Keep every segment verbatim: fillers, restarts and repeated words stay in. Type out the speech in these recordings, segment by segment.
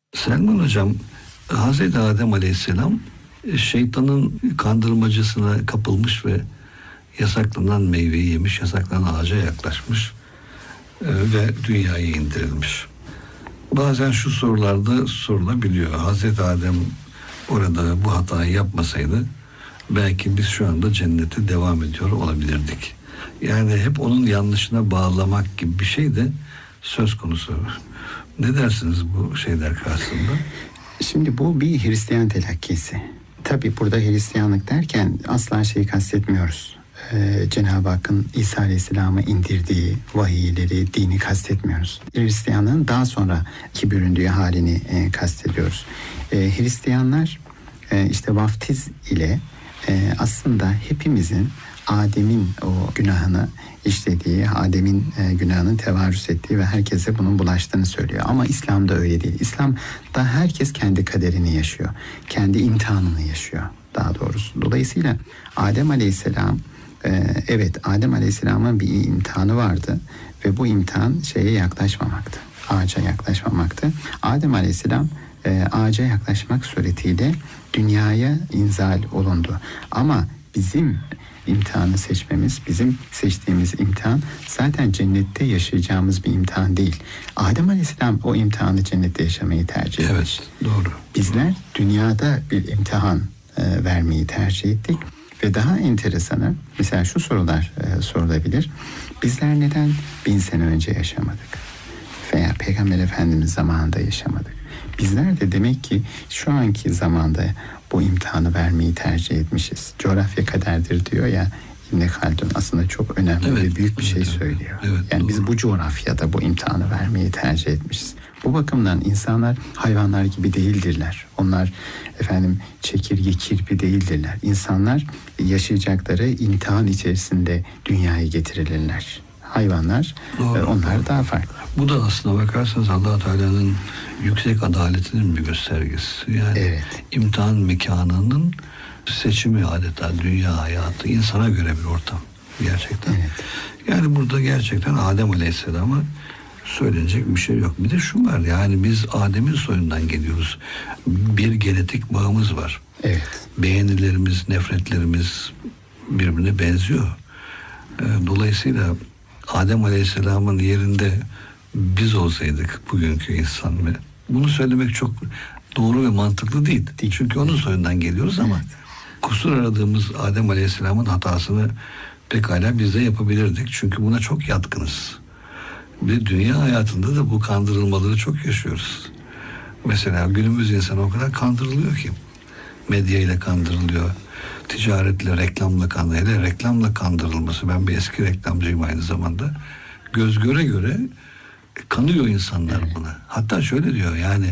Selman Hocam, Hazreti Adem Aleyhisselam şeytanın kandırmacısına kapılmış ve yasaklanan meyveyi yemiş, yasaklanan ağaca yaklaşmış ve dünyaya indirilmiş. Bazen şu sorularda sorulabiliyor. Hazreti Adem orada bu hatayı yapmasaydı belki biz şu anda cennete devam ediyor olabilirdik. Yani hep onun yanlışına bağlamak gibi bir şey de söz konusu. Ne dersiniz bu şeyler karşısında? Şimdi bu bir Hristiyan telakkisi. Tabii burada Hristiyanlık derken asla şeyi kastetmiyoruz. Ee, Cenab-ı Hakk'ın İsa Aleyhisselam'a indirdiği vahiyleri, dini kastetmiyoruz. Hristiyanlığın daha sonra ki büründüğü halini e, kastediyoruz. E, Hristiyanlar e, işte vaftiz ile e, aslında hepimizin Adem'in o günahını işlediği, Adem'in e, günahının tevarüs ettiği ve herkese bunun bulaştığını söylüyor. Ama İslam'da öyle değil. İslam'da herkes kendi kaderini yaşıyor. Kendi imtihanını yaşıyor daha doğrusu. Dolayısıyla Adem Aleyhisselam e, evet Adem Aleyhisselam'ın bir imtihanı vardı ve bu imtihan şeye yaklaşmamaktı. Ağaca yaklaşmamaktı. Adem Aleyhisselam e, ağaca yaklaşmak suretiyle dünyaya inzal olundu. Ama bizim imtihanı seçmemiz, bizim seçtiğimiz imtihan zaten cennette yaşayacağımız bir imtihan değil. Adem Aleyhisselam o imtihanı cennette yaşamayı tercih etti. Evet, doğru. Bizler dünyada bir imtihan e, vermeyi tercih ettik ve daha enteresanı mesela şu sorular e, sorulabilir. Bizler neden bin sene önce yaşamadık? Veya Peygamber Efendimiz zamanında yaşamadık? Bizler de demek ki şu anki zamanda bu imtihanı vermeyi tercih etmişiz. Coğrafya kaderdir diyor ya İbn Haldun, aslında çok önemli evet, ve büyük bir şey söylüyor. Evet, yani doğru. Biz bu coğrafyada bu imtihanı vermeyi tercih etmişiz. Bu bakımdan insanlar hayvanlar gibi değildirler. Onlar efendim çekirge, kirpi değildirler. İnsanlar yaşayacakları imtihan içerisinde dünyaya getirilirler. Hayvanlar doğru, onlar doğru. Daha farklı. Bu da aslına bakarsanız Allah Teala'nın yüksek adaletinin bir göstergesi. Yani evet. imtihan mekanının seçimi adeta dünya hayatı, insana göre bir ortam gerçekten. Evet. Yani burada gerçekten Adem Aleyhisselam'a söylenecek bir şey yok. Bir de şu var, yani biz Adem'in soyundan geliyoruz. Bir genetik bağımız var. Evet. Beğenilerimiz, nefretlerimiz birbirine benziyor. Dolayısıyla Adem Aleyhisselam'ın yerinde biz olsaydık bugünkü insan ve bunu söylemek çok doğru ve mantıklı değil. değil. Çünkü onun soyundan geliyoruz ama kusur aradığımız Adem Aleyhisselam'ın hatasını pekala biz de yapabilirdik. Çünkü buna çok yatkınız. Ve dünya hayatında da bu kandırılmaları çok yaşıyoruz. Mesela günümüz insanı o kadar kandırılıyor ki. Medya ile kandırılıyor. Ticaretle, reklamla kandırılıyor. Hele reklamla kandırılması. Ben bir eski reklamcıyım aynı zamanda. Göz göre göre kanıyor insanlar buna. Hatta şöyle diyor, yani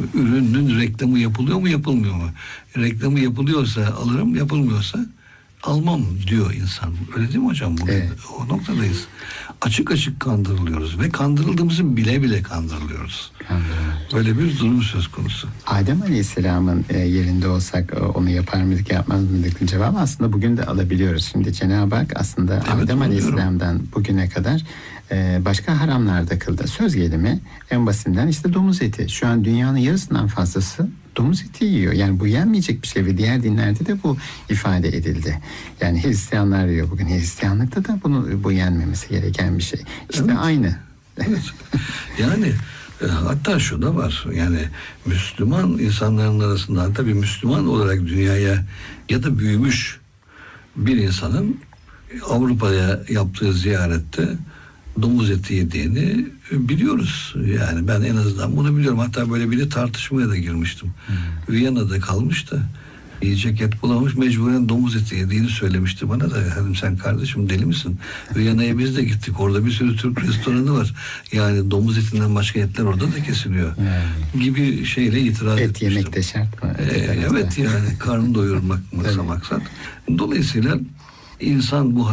ürünün reklamı yapılıyor mu yapılmıyor mu? Reklamı yapılıyorsa alırım, yapılmıyorsa almam diyor insan. Öyle değil mi hocam? Bugün evet. O noktadayız. Açık açık kandırılıyoruz ve kandırıldığımızı bile bile kandırılıyoruz. Böyle bir durum söz konusu. Adem Aleyhisselam'ın yerinde olsak onu yapar mıydık, yapmaz mıydık cevabı aslında bugün de alabiliyoruz. Şimdi Cenab-ı Hak aslında evet, Adem Aleyhisselam'dan bugüne kadar başka haramlarda kıldı. Söz gelimi en basitinden işte domuz eti. Şu an dünyanın yarısından fazlası domuz eti yiyor. Yani bu yenmeyecek bir şey ve diğer dinlerde de bu ifade edildi. Yani Hristiyanlar diyor bugün. Hristiyanlıkta da bunu bu yenmemesi gereken bir şey. İşte evet. Aynı. Evet. Yani e, hatta şu da var. Yani Müslüman insanların arasında, hatta bir Müslüman olarak dünyaya ya da büyümüş bir insanın Avrupa'ya yaptığı ziyarette domuz eti yediğini biliyoruz. Yani ben en azından bunu biliyorum. Hatta böyle bir tartışmaya da girmiştim. Hmm. Viyana'da kalmış da yiyecek et bulamamış, mecburen domuz eti yediğini söylemişti bana da. Dedim sen kardeşim deli misin? Viyana'ya biz de gittik. Orada bir sürü Türk restoranı var. Yani domuz etinden başka etler orada da kesiliyor. Yani. Gibi şeyle itiraz et etmiştim. Et yemek de şart mı? Ee, evet yani karnı doyurmak mı maksat. Dolayısıyla insan bu